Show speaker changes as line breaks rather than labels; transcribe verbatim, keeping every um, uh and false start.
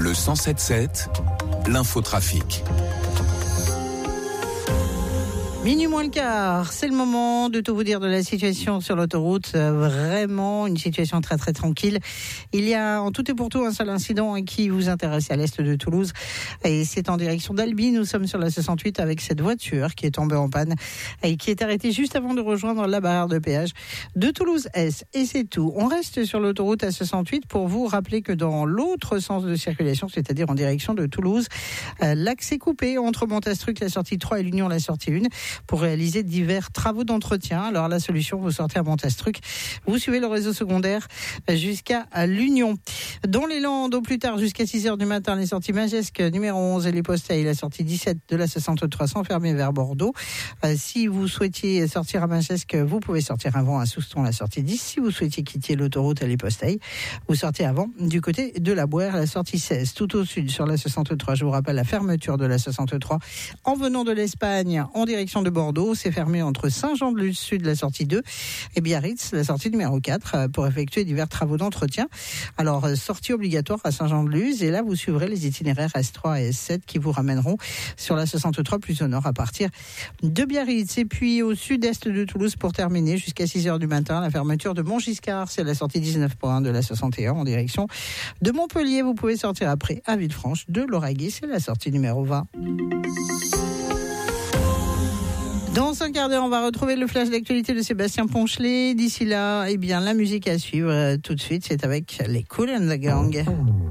Le cent sept sept, l'infotrafic.
Minuit moins le quart, c'est le moment de tout vous dire de la situation sur l'autoroute. Vraiment une situation très très tranquille. Il y a en tout et pour tout un seul incident qui vous intéresse à l'est de Toulouse. Et c'est en direction d'Albi. Nous sommes sur la soixante-huit avec cette voiture qui est tombée en panne et qui est arrêtée juste avant de rejoindre la barrière de péage de Toulouse-Est. Et c'est tout. On reste sur l'autoroute A soixante-huit pour vous rappeler que dans l'autre sens de circulation, c'est-à-dire en direction de Toulouse, l'axe est coupé entre Montastruc, la sortie trois et l'Union, la sortie un. Pour réaliser divers travaux d'entretien. Alors la solution, vous sortez à Montastruc, vous suivez le réseau secondaire jusqu'à l'Union. Dans les Landes, au plus tard jusqu'à six heures du matin, les sorties Magesque numéro onze et les Posteilles, la sortie dix-sept de la soixante-trois sont fermées vers Bordeaux. Euh, si vous souhaitiez sortir à Magesque, vous pouvez sortir avant à Souston, la sortie dix. Si vous souhaitiez quitter l'autoroute à les Posteilles, vous sortez avant du côté de la Boire, la sortie seize. Tout au sud sur la soixante-trois, je vous rappelle la fermeture de la soixante-trois en venant de l'Espagne en direction de Bordeaux, c'est fermé entre Saint-Jean-de-Luz Sud, la sortie deux, et Biarritz, la sortie numéro quatre, pour effectuer divers travaux d'entretien. Alors, sortie obligatoire à Saint-Jean-de-Luz, et là, vous suivrez les itinéraires S trois et S sept qui vous ramèneront sur la soixante-trois plus au nord à partir de Biarritz. Et puis, au sud-est de Toulouse, pour terminer, jusqu'à six heures du matin, la fermeture de Montgiscard, c'est la sortie dix-neuf point un de la soixante et un en direction de Montpellier. Vous pouvez sortir après à Villefranche de Lauragais, c'est la sortie numéro vingt. Dans un quart d'heure, on va retrouver le flash d'actualité de Sébastien Ponchelet. D'ici là, eh bien, la musique à suivre euh, tout de suite, c'est avec les Kool and the Gang.